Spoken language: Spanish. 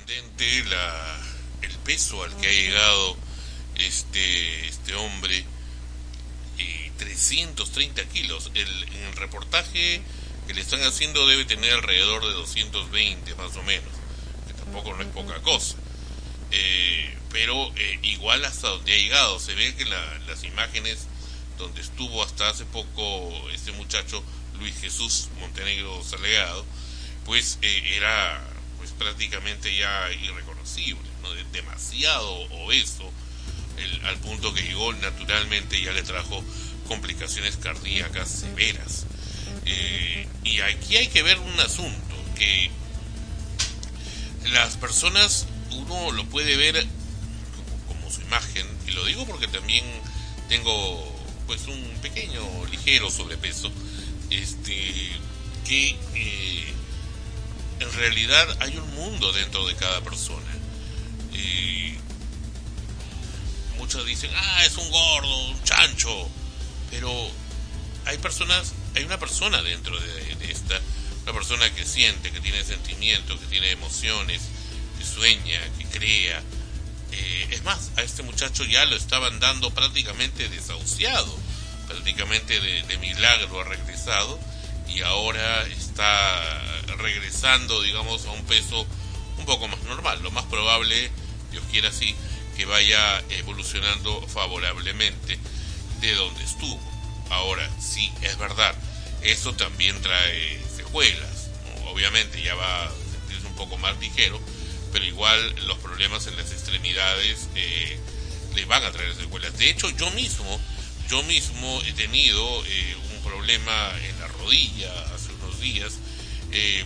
sorprendente el peso al que ha llegado este hombre, 330 kilos. En el reportaje que le están haciendo debe tener alrededor de 220 más o menos, que tampoco no es poca cosa. Pero igual hasta donde ha llegado, se ve que las imágenes donde estuvo hasta hace poco este muchacho Luis Jesús Montenegro Salgado, pues era pues prácticamente ya irreconocible, ¿no? Demasiado obeso, al punto que llegó naturalmente ya le trajo complicaciones cardíacas severas. Y aquí hay que ver un asunto, que las personas, uno lo puede ver como su imagen, y lo digo porque también tengo pues un pequeño ligero sobrepeso, que en realidad hay un mundo dentro de cada persona. Muchos dicen, es un gordo, un chancho, pero hay una persona dentro de esta, una persona que siente, que tiene sentimientos, que tiene emociones, que sueña, que crea. Es más, a este muchacho ya lo estaban dando prácticamente desahuciado, prácticamente de milagro ha regresado, y ahora está regresando, digamos, a un peso un poco más normal. Lo más probable, Dios quiera así, que vaya evolucionando favorablemente de donde estuvo. Ahora, sí, es verdad, eso también trae secuelas, ¿no? Obviamente ya va a sentirse un poco más ligero, pero igual los problemas en las extremidades le van a traer secuelas. De hecho, yo mismo he tenido un problema en la rodilla hace unos días,